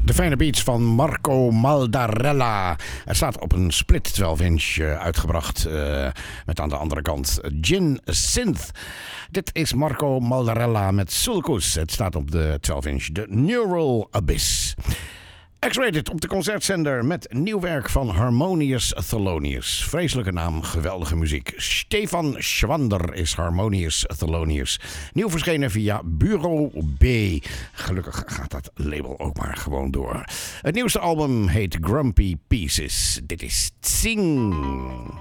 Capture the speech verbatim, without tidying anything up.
De fijne beats van Marco Maldarella. Het staat op een split twaalf inch uh, uitgebracht. Uh, met aan de andere kant Gin Synth. Dit is Marco Maldarella met Sulcus. Het staat op de twaalf inch. De Neural Abyss. X-Rated op de concertzender met nieuw werk van Harmonious Thelonious. Vreselijke naam, geweldige muziek. Stefan Schwander is Harmonious Thelonious. Nieuw verschenen via Bureau B. Gelukkig gaat dat label ook maar gewoon door. Het nieuwste album heet Grumpy Pieces. Dit is Tsing.